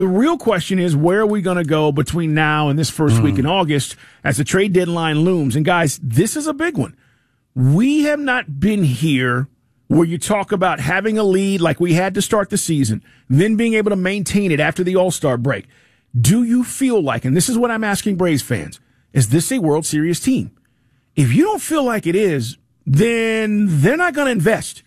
The real question is, where are we going to go between now and this first week in August as the trade deadline looms? And guys, this is a big one. We have not been here where you talk about having a lead like we had to start the season, then being able to maintain it after the All-Star break. Do you feel like, and this is what I'm asking Braves fans, is this a World Series team? If you don't feel like it is, then they're not going to invest.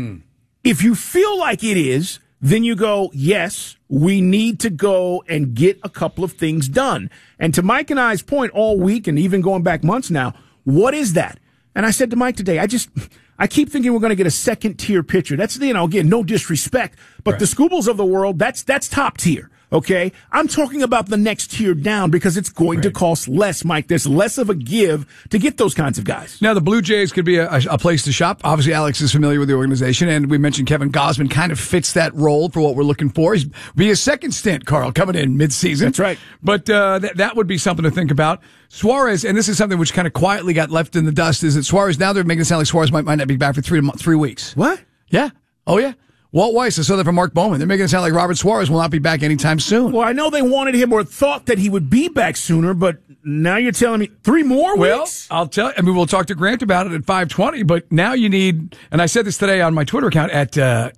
If you feel like it is, then you go, yes, we need to go and get a couple of things done. And to Mike and I's point all week and even going back months now, what is that? And I said to Mike today, I keep thinking we're going to get a second-tier pitcher. That's, again, no disrespect, but the Skubals of the world, that's top tier. Okay, I'm talking about the next tier down because it's going to cost less, Mike. There's less of a give to get those kinds of guys. Now, the Blue Jays could be a place to shop. Obviously, Alex is familiar with the organization, and we mentioned Kevin Gausman kind of fits that role for what we're looking for. He's be a second stint, Carl, coming in mid-season. That's right. But that would be something to think about. Suarez, and this is something which kind of quietly got left in the dust, is that Suarez, now they're making it sound like Suarez might not be back for 3 weeks. What? Yeah. Oh, yeah. Walt Weiss, I saw that from Mark Bowman. They're making it sound like Robert Suarez will not be back anytime soon. Well, I know they wanted him or thought that he would be back sooner, but now you're telling me 3 more weeks? Well, I'll tell you. I mean, we'll talk to Grant about it at 5:20, but now you need, and I said this today on my Twitter account at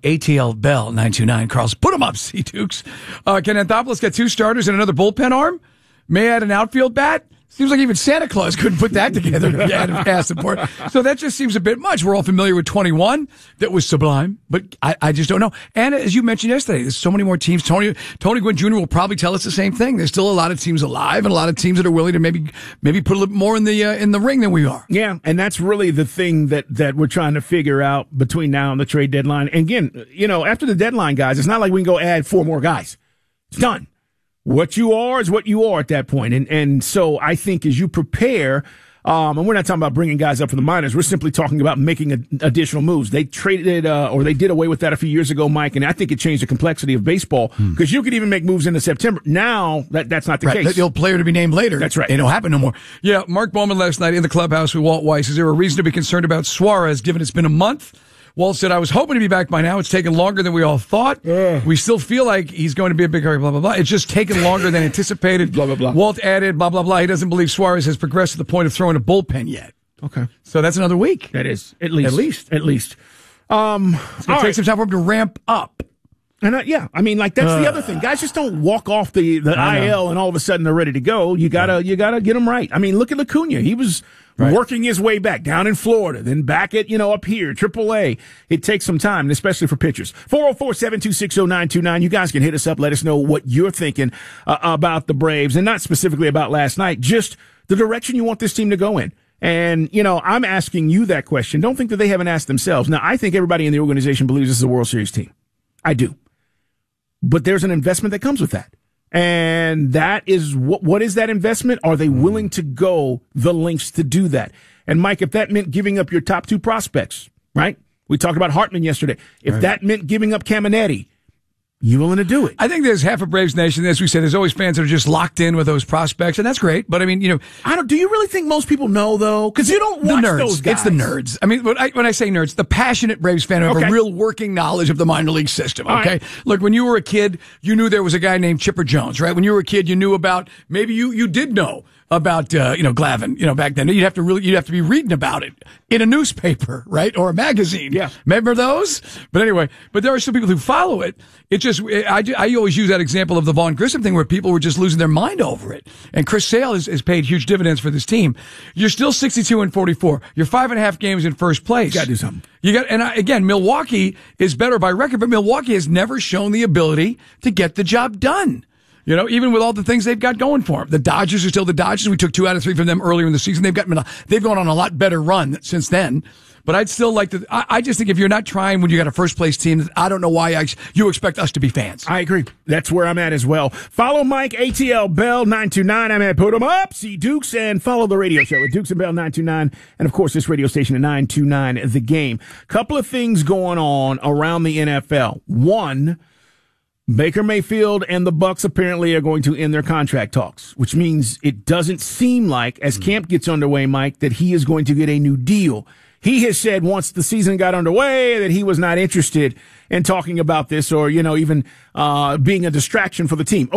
ATL Bell 929. Carl's, put them up, Sea Dukes. Can Anthopoulos get 2 starters and another bullpen arm? May add an outfield bat? Seems like even Santa Claus couldn't put that together if you had asked him for it. So that just seems a bit much. We're all familiar with 21. That was sublime, but I just don't know. And as you mentioned yesterday, there's so many more teams. Tony Gwynn Jr. will probably tell us the same thing. There's still a lot of teams alive and a lot of teams that are willing to maybe put a little more in the ring than we are. Yeah, and that's really the thing that we're trying to figure out between now and the trade deadline. And again, after the deadline, guys, it's not like we can go add 4 more guys. It's done. What you are is what you are at that point. And so I think as you prepare, and we're not talking about bringing guys up from the minors. We're simply talking about making additional moves. They traded, or they did away with that a few years ago, Mike, and I think it changed the complexity of baseball because you could even make moves into September. Now, that's not the case. The old player to be named later. That's right. It don't happen no more. Yeah, Mark Bowman last night in the clubhouse with Walt Weiss. Is there a reason to be concerned about Suarez, given it's been a month? Walt said, I was hoping to be back by now. It's taken longer than we all thought. We still feel like he's going to be a big hurry, blah, blah, blah. It's just taken longer than anticipated. Blah, blah, blah. Walt added, blah, blah, blah. He doesn't believe Suarez has progressed to the point of throwing a bullpen yet. Okay. So that's another week. That is. At least. It's going to take some time for him to ramp up. And that's the other thing. Guys just don't walk off the IL and all of a sudden they're ready to go. You gotta get them right. I mean, look at Acuna. He was working his way back down in Florida, then back at, up here, AAA. It takes some time, and especially for pitchers. 404-726-0929. You guys can hit us up. Let us know what you're thinking about the Braves, and not specifically about last night, just the direction you want this team to go in. And, I'm asking you that question. Don't think that they haven't asked themselves. Now, I think everybody in the organization believes this is a World Series team. I do. But there's an investment that comes with that. And that is, what is that investment? Are they willing to go the lengths to do that? And Mike, if that meant giving up your top 2 prospects, right? We talked about Hartman yesterday. If that meant giving up Caminetti, you willing to do it? I think there's half of Braves Nation, as we said, there's always fans that are just locked in with those prospects, and that's great. But I mean, do you really think most people know though? Because you don't watch those guys. It's the nerds. I mean, when I say nerds, the passionate Braves fan who have a real working knowledge of the minor league system. Okay, right. Look, when you were a kid, you knew there was a guy named Chipper Jones, right? When you were a kid, you knew about, maybe you did know about Glavine, back then. You'd have to be reading about it in a newspaper, right? Or a magazine. Yeah. Remember those? But anyway, there are some people who follow it. It just, I always use that example of the Vaughn Grissom thing where people were just losing their mind over it. And Chris Sale has paid huge dividends for this team. You're still 62-44. You're 5.5 games in first place. You gotta do something. Again, Milwaukee is better by record, but Milwaukee has never shown the ability to get the job done. Even with all the things they've got going for them. The Dodgers are still the Dodgers. We took 2 out of 3 from them earlier in the season. They've gone on a lot better run since then. But I'd still like to, I just think if you're not trying when you got a first place team, I don't know why you expect us to be fans. I agree. That's where I'm at as well. Follow Mike, ATL Bell 929. I'm at Put 'em Up, See Dukes, and follow the radio show at Dukes and Bell 929. And of course, this radio station at 929 The Game. Couple of things going on around the NFL. One, Baker Mayfield and the Bucs apparently are going to end their contract talks, which means it doesn't seem like, as camp gets underway, Mike, that he is going to get a new deal. he has said once the season got underway that he was not interested in talking about this or, even being a distraction for the team.